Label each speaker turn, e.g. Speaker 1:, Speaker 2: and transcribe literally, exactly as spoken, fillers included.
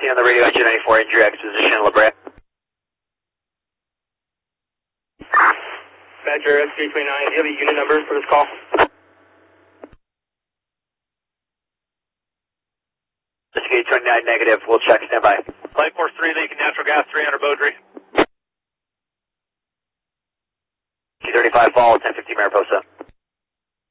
Speaker 1: on the radio, engine ninety-four, injury exposition, La Brea.
Speaker 2: Badger S three twenty-nine, do you have a unit number for this call?
Speaker 1: Escape twenty-nine negative, we'll check, stand by.
Speaker 3: Flight Force three, leaking natural gas, three hundred Beaudry.
Speaker 1: two thirty-five fall, ten fifty Mariposa.